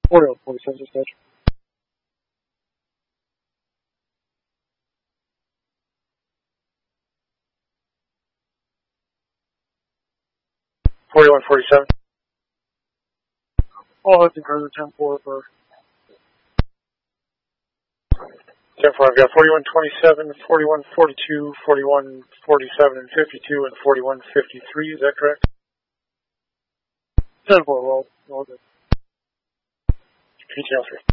4147 dispatch. All heads and cars are 10-4 for 10-4. I've got 4127, 4142, 4147, and 52, and 4153. Is that correct? 10-4. Well good. PTL 3.